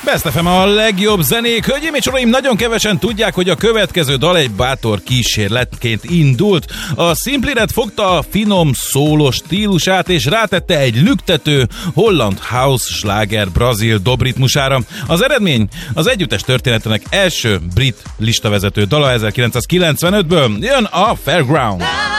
Best FM a legjobb zenék. Hölgyeim és uraim, nagyon kevesen tudják, hogy a következő dal egy bátor kísérletként indult. A Simply Red fogta a finom szólos stílusát és rátette egy lüktető holland house sláger brazil dobritmusára. Az eredmény az együttes történetének első brit listavezető dala 1995-ből. Jön a Fairground.